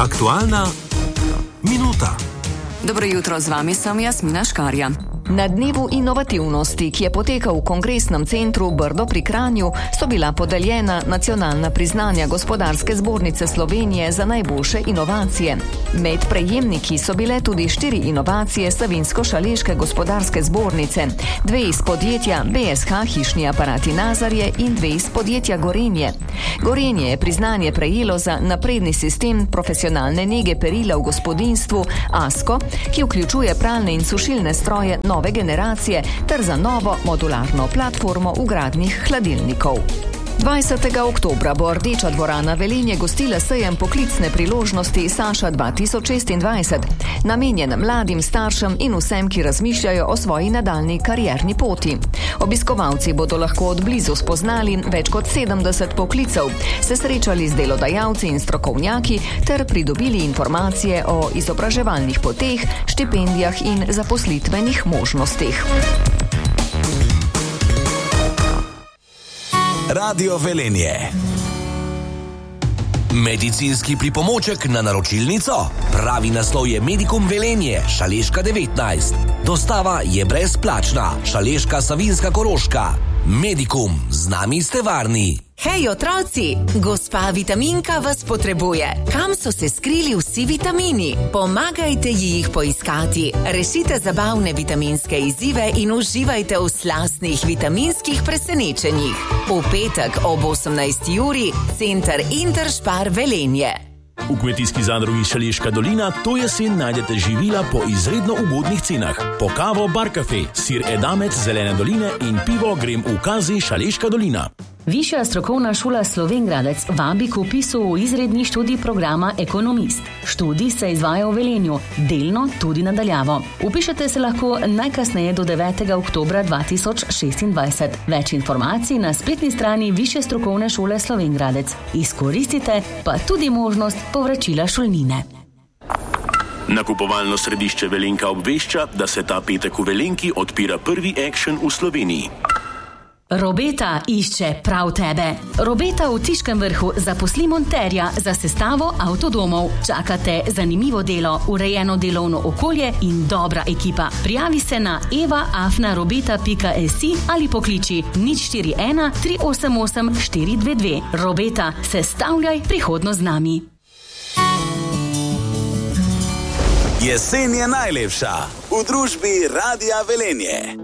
Aktualna minuta. Dobro jutro, z vami sem Jasmina Škarja. Na dnevu inovativnosti, ki je potekal v Kongresnem centru Brdo pri Kranju, so bila podeljena nacionalna priznanja Gospodarske zbornice Slovenije za najboljše inovacije. Med prejemniki so bile tudi 4 inovacije Savinjsko-Šaleške gospodarske zbornice, 2 iz podjetja BSH Hišni aparati Nazarje in 2 iz podjetja Gorenje. Gorenje je priznanje prejelo za napredni sistem profesionalne nege perila v gospodinjstvu ASKO, ki vključuje pralne in sušilne stroje nove generacije ter za novo modularno platformo vgradnih hladilnikov. 20. oktobra bo Rdeča dvorana Velenje gostila sejem poklicne priložnosti Saša 2026, namenjen mladim staršem in vsem, ki razmišljajo o svoji nadaljnji karierni poti. Obiskovalci bodo lahko od blizu spoznali več kot 70 poklicev, se srečali z delodajalci in strokovnjaki ter pridobili informacije o izobraževalnih poteh, štipendijah in zaposlitvenih možnostih. Radio Velenje. Medicinski pripomoček na naročilnico? Pravi naslov je Medikum Velenje, Šaleška 19. Dostava je brezplačna. Šaleška, Savinjska, Koroška. Medikum, z nami ste varni. Hej, otroci! Gospa Vitaminka vas potrebuje. Kam so se skrili vsi vitamini? Pomagajte jih poiskati. Rešite zabavne vitaminske izzive in uživajte v slastnih vitaminskih presenečenjih. V petek ob 18. uri, Center Interspar Velenje. V kmetijski zadrugi Šaleška dolina to jesen najdete živila po izredno ugodnih cenah. Po kavo Bar Cafe, sir Edamec Zelene doline in pivo Grem v Kazi Šaleška dolina. Višja strokovna šola Slovenj Gradec vabi k vpisu v izredni študij programa Ekonomist. Študij se izvaja v Velenju, delno tudi nadaljavo. Vpišete se lahko najkasneje do 9. oktobra 2026. Več informacij na spletni strani Višje strokovne šole Slovenj Gradec. Izkoristite pa tudi možnost povračila šolnine. Nakupovalno središče Velenka obvešča, da se ta petek v Velenki odpira prvi Action v Sloveniji. Robeta išče prav tebe. Robeta v Tiškem Vrhu zaposli monterja za sestavo avtodomov. Čakate zanimivo delo, urejeno delovno okolje in dobra ekipa. Prijavi se na eva@robeta.si ali pokliči 041 388 422. Robeta, sestavljaj prihodnost z nami. Jesen je najlepša v družbi Radia Velenje.